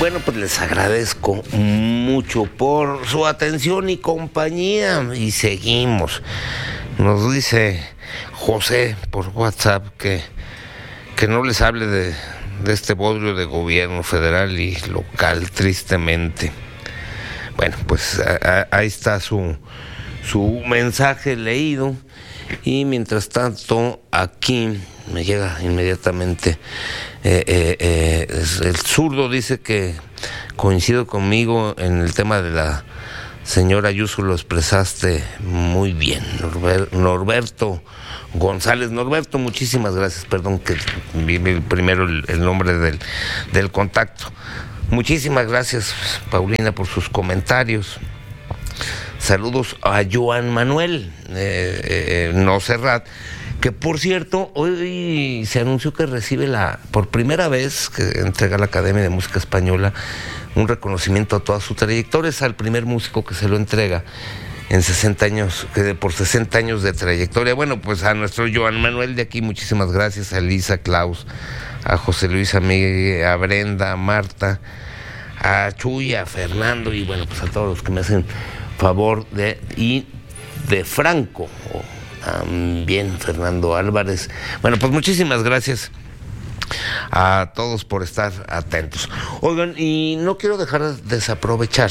bueno, pues les agradezco mucho por su atención y compañía. Y seguimos. Nos dice José por WhatsApp que no les hable de este bodrio de gobierno federal y local, tristemente. Bueno, pues ahí está su mensaje leído. Y mientras tanto, aquí me llega inmediatamente el zurdo dice que coincido conmigo en el tema de la señora Ayuso, lo expresaste muy bien. Norberto González. Norberto, muchísimas gracias. Perdón que vi primero el nombre del contacto. Muchísimas gracias, Paulina, por sus comentarios. Saludos a Joan Manuel Nocerrat, que por cierto, hoy se anunció que recibe por primera vez, que entrega la Academia de Música Española un reconocimiento a toda su trayectoria. Es al primer músico que se lo entrega en 60 años, por 60 años de trayectoria. Bueno, pues a nuestro Joan Manuel de aquí, muchísimas gracias, a Elisa, Klaus, a José Luis, a Miguel, a Brenda, a Marta, a Chuy, a Fernando, y bueno, pues a todos los que me hacen favor de Franco, también Fernando Álvarez. Bueno, pues muchísimas gracias a todos por estar atentos. Oigan, y no quiero dejar de desaprovechar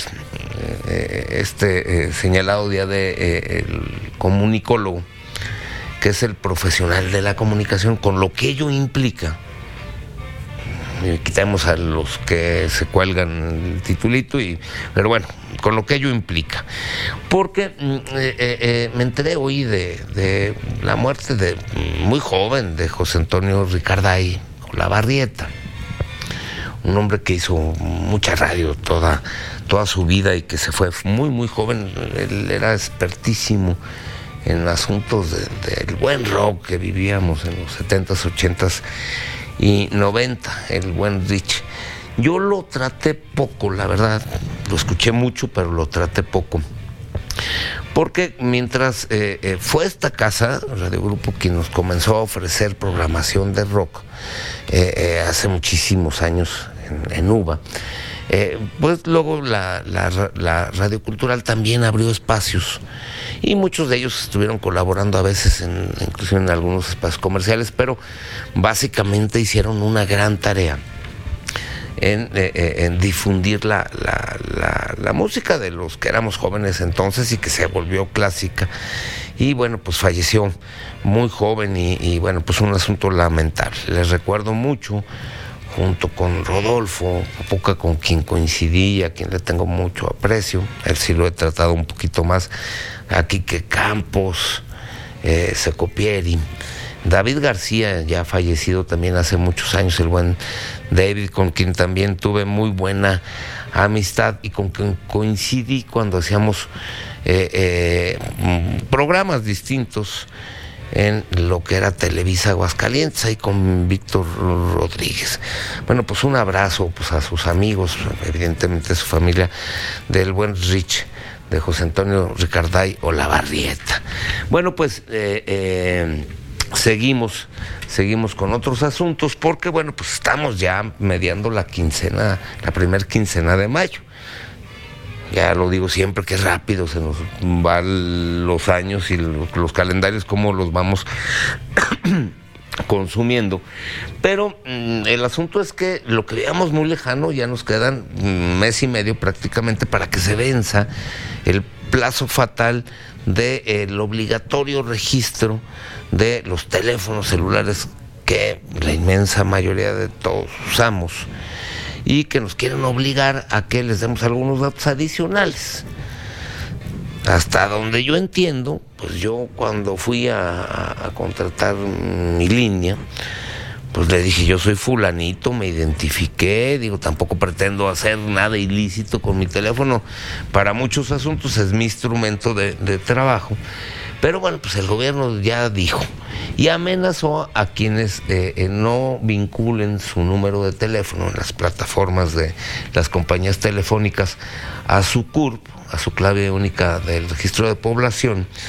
señalado día de el comunicólogo, que es el profesional de la comunicación, con lo que ello implica. Quitamos a los que se cuelgan el titulito, pero bueno, con lo que ello implica. Porque me enteré hoy de la muerte de muy joven de José Antonio Ricarday Olavarrieta, un hombre que hizo mucha radio toda su vida y que se fue muy, muy joven. Él era expertísimo en asuntos del buen rock que vivíamos en los 70s, 80s y 90, el buen Rich. Yo lo traté poco, la verdad, lo escuché mucho, pero lo traté poco. Porque mientras fue esta casa, Radio Grupo, quien nos comenzó a ofrecer programación de rock hace muchísimos años en UBA, pues luego la Radio Cultural también abrió espacios, y muchos de ellos estuvieron colaborando a veces incluso en algunos espacios comerciales, pero básicamente hicieron una gran tarea en difundir la música de los que éramos jóvenes entonces y que se volvió clásica. Y bueno, pues falleció muy joven y bueno, pues un asunto lamentable. Les recuerdo mucho, junto con Rodolfo Poca, con quien coincidí, a quien le tengo mucho aprecio. Él sí lo he tratado un poquito más, a Quique Campos, Secopieri, David García, ya fallecido también hace muchos años, el buen David, con quien también tuve muy buena amistad y con quien coincidí cuando hacíamos programas distintos en lo que era Televisa Aguascalientes, ahí con Víctor Rodríguez. Bueno, pues un abrazo pues a sus amigos, evidentemente a su familia, del buen Rich, de José Antonio Ricarday Olavarrieta. Bueno, pues seguimos con otros asuntos, porque bueno, pues estamos ya mediando la primer quincena de mayo. Ya lo digo siempre, que rápido se nos van los años y los calendarios, cómo los vamos consumiendo. Pero el asunto es que lo que veamos muy lejano, ya nos quedan un mes y medio prácticamente para que se venza el plazo fatal del obligatorio registro de los teléfonos celulares que la inmensa mayoría de todos usamos, y que nos quieren obligar a que les demos algunos datos adicionales. Hasta donde yo entiendo, pues yo cuando fui a contratar mi línea, pues le dije, yo soy fulanito, me identifiqué, digo, tampoco pretendo hacer nada ilícito con mi teléfono. Para muchos asuntos es mi instrumento de trabajo. Pero bueno, pues el gobierno ya dijo y amenazó a quienes no vinculen su número de teléfono en las plataformas de las compañías telefónicas a su CURP, a su clave única del registro de población, a pues cancelar la línea.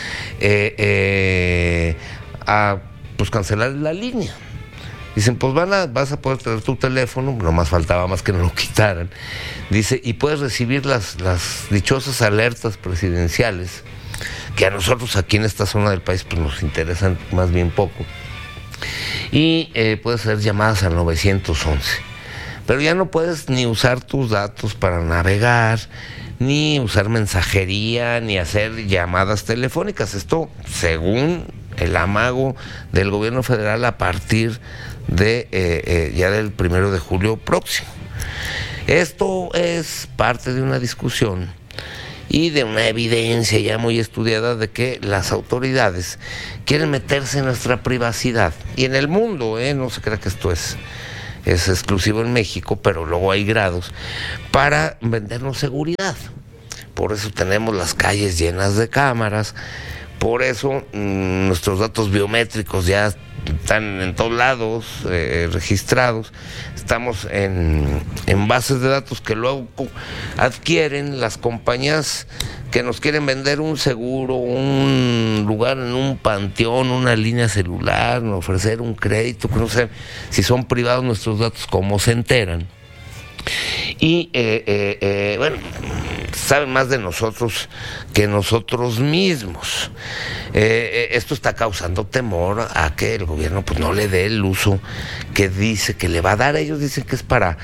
Dicen, pues vas a poder traer tu teléfono, nomás faltaba más que no lo quitaran. Dice, y puedes recibir las dichosas alertas presidenciales, que a nosotros aquí en esta zona del país pues nos interesan más bien poco. Y puedes hacer llamadas al 911. Pero ya no puedes ni usar tus datos para navegar, ni usar mensajería, ni hacer llamadas telefónicas. Esto según el amago del gobierno federal a partir de ya del 1 de julio próximo. Esto es parte de una discusión y de una evidencia ya muy estudiada de que las autoridades quieren meterse en nuestra privacidad. Y en el mundo, no se crea que esto es exclusivo en México, pero luego hay grados para vendernos seguridad. Por eso tenemos las calles llenas de cámaras, por eso nuestros datos biométricos ya están en todos lados registrados. Estamos en bases de datos que luego adquieren las compañías que nos quieren vender un seguro, un lugar en un panteón, una línea celular, ofrecer un crédito, que no sé si son privados nuestros datos, cómo se enteran. Y bueno, saben más de nosotros que nosotros mismos. Esto está causando temor a que el gobierno pues no le dé el uso que dice que le va a dar. Ellos dicen que es para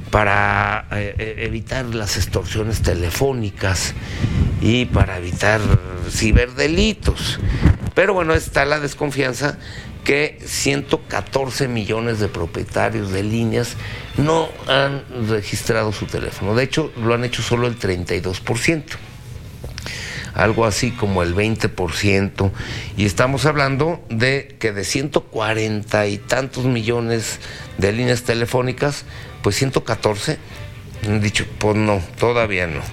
evitar las extorsiones telefónicas y para evitar ciberdelitos. Pero bueno, está la desconfianza que 114 millones de propietarios de líneas no han registrado su teléfono. De hecho, lo han hecho solo el 32%. Algo así como el 20%. Y estamos hablando de que de 140 y tantos millones de líneas telefónicas, pues 114 han dicho, pues no, todavía no.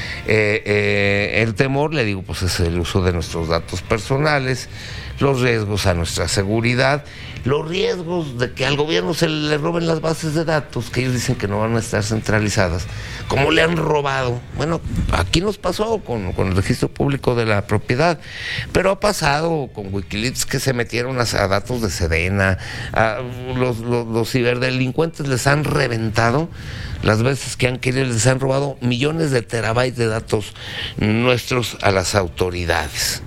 El temor, le digo, pues es el uso de nuestros datos personales, los riesgos a nuestra seguridad, los riesgos de que al gobierno se le roben las bases de datos, que ellos dicen que no van a estar centralizadas, como le han robado. Bueno, aquí nos pasó con el registro público de la propiedad, pero ha pasado con Wikileaks que se metieron a datos de Sedena, los ciberdelincuentes les han reventado las veces que han querido, les han robado millones de terabytes de datos nuestros a las autoridades.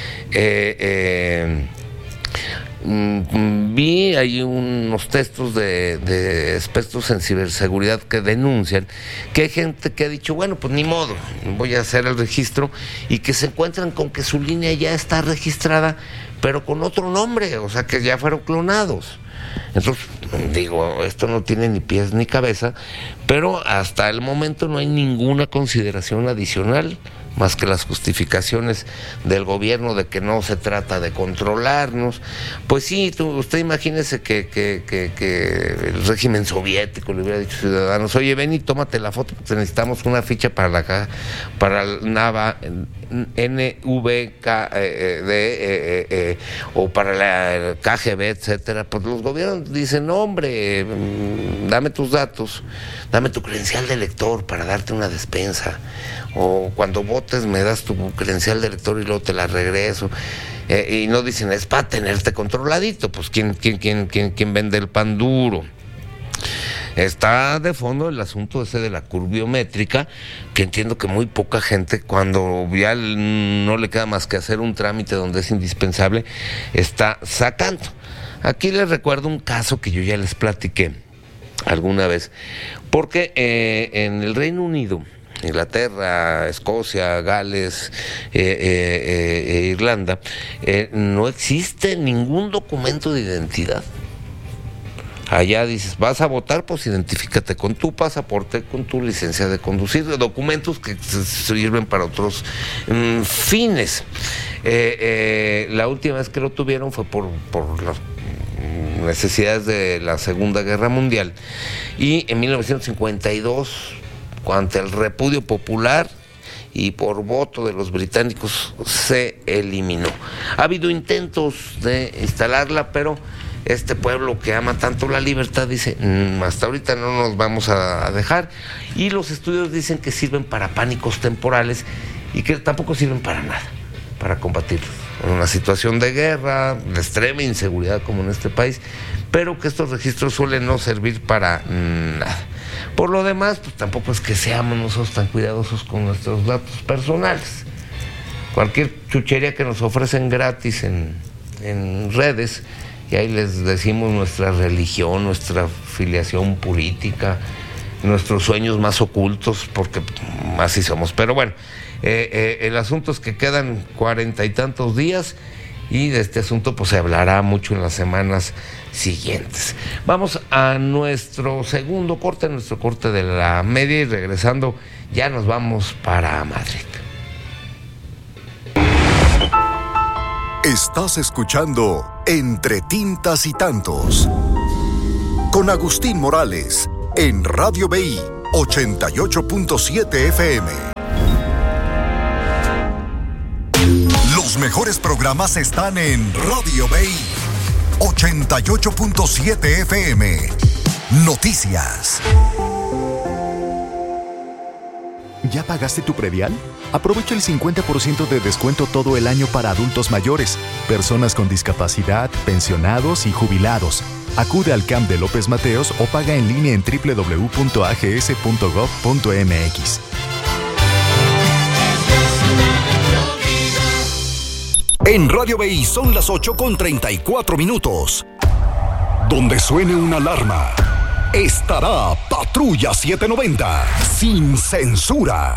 Vi ahí unos textos de expertos en ciberseguridad que denuncian que hay gente que ha dicho, bueno, pues ni modo, voy a hacer el registro, y que se encuentran con que su línea ya está registrada, pero con otro nombre, o sea que ya fueron clonados. Entonces, digo, esto no tiene ni pies ni cabeza, pero hasta el momento no hay ninguna consideración adicional más que las justificaciones del gobierno de que no se trata de controlarnos. Pues sí, usted imagínese que el régimen soviético le hubiera dicho a ciudadanos, oye, ven y tómate la foto porque necesitamos una ficha para el NAVA, NVKD, o para la KGB, etcétera. Pues los gobiernos dicen, no, hombre, dame tus datos, dame tu credencial de lector para darte una despensa, o cuando votes me das tu credencial de lector y luego te la regreso. Y no dicen, es para tenerte controladito. Pues ¿quién vende el pan duro? Está de fondo el asunto ese de la curbiométrica, que entiendo que muy poca gente, cuando ya no le queda más que hacer un trámite donde es indispensable, está sacando. Aquí les recuerdo un caso que yo ya les platiqué alguna vez, porque en el Reino Unido, Inglaterra, Escocia, Gales, Irlanda, no existe ningún documento de identidad. Allá dices, vas a votar, pues identifícate con tu pasaporte, con tu licencia de conducir, documentos que sirven para otros fines. La última vez que lo tuvieron fue por las necesidades de la Segunda Guerra Mundial, y en 1952, ante el repudio popular y por voto de los británicos, se eliminó. Ha habido intentos de instalarla, pero este pueblo que ama tanto la libertad dice, hasta ahorita no nos vamos a dejar, y los estudios dicen que sirven para pánicos temporales y que tampoco sirven para nada, para combatirlos. una situación de guerra, de extrema inseguridad como en este país, pero que estos registros suelen no servir para nada. Por lo demás, pues tampoco es que seamos nosotros tan cuidadosos con nuestros datos personales. Cualquier chuchería que nos ofrecen gratis en redes, y ahí les decimos nuestra religión, nuestra filiación política, nuestros sueños más ocultos, porque así somos. Pero bueno, el asunto es que quedan 40 y tantos días y de este asunto pues se hablará mucho en las semanas siguientes. Vamos a nuestro segundo corte, nuestro corte de la media, y regresando ya nos vamos para Madrid. Estás escuchando Entre Tintas y Tantos con Agustín Morales en Radio BI 88.7 FM. Los mejores programas están en Radio BI 88.7 FM. Noticias. ¿Ya pagaste tu predial? Aprovecha el 50% de descuento todo el año para adultos mayores, personas con discapacidad, pensionados y jubilados. Acude al CAMP de López Mateos o paga en línea en www.ags.gov.mx. En Radio BI son las 8:34. Donde suene una alarma, estará Patrulla 790, sin censura.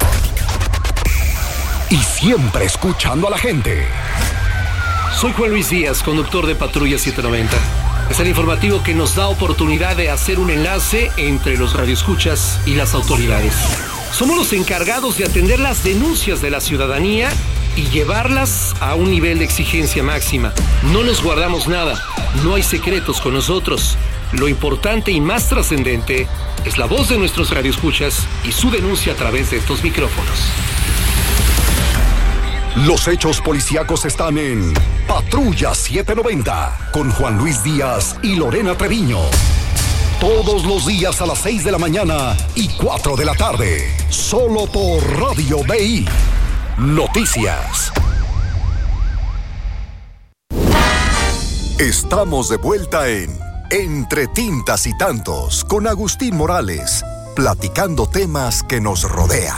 Y siempre escuchando a la gente. Soy Juan Luis Díaz, conductor de Patrulla 790. Es el informativo que nos da oportunidad de hacer un enlace entre los radioescuchas y las autoridades. Somos los encargados de atender las denuncias de la ciudadanía y llevarlas a un nivel de exigencia máxima. No nos guardamos nada, no hay secretos con nosotros. Lo importante y más trascendente es la voz de nuestros radioescuchas y su denuncia a través de estos micrófonos. Los hechos policíacos están en Patrulla 790 con Juan Luis Díaz y Lorena Treviño. Todos los días a las 6 de la mañana y 4 de la tarde. Solo por Radio BI. Noticias. Estamos de vuelta en Entre Tintas y Tantos con Agustín Morales, platicando temas que nos rodean.